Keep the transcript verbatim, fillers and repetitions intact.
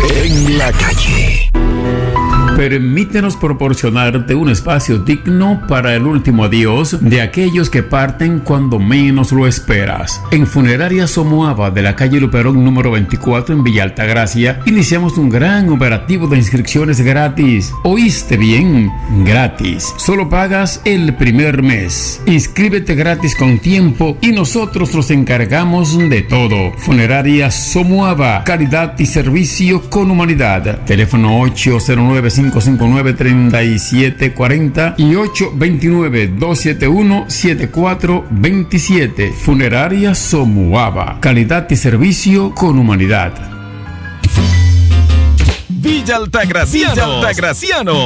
En la calle. Permítenos proporcionarte un espacio digno para el último adiós de aquellos que parten cuando menos lo esperas. En Funeraria Somoava de la calle Luperón número veinticuatro en Villa Altagracia, iniciamos un gran operativo de inscripciones gratis. ¿Oíste bien? Gratis. Solo pagas el primer mes. Inscríbete gratis con tiempo y nosotros nos encargamos de todo. Funeraria Somoava, calidad y servicio con humanidad. Teléfono ocho cero nueve, cinco cinco nueve, tres siete cuatro cero y ocho dos nueve, dos siete uno, siete cuatro dos siete. Funeraria Somoava, calidad y servicio con humanidad. Villa Altagraciano. Villa Altagraciano.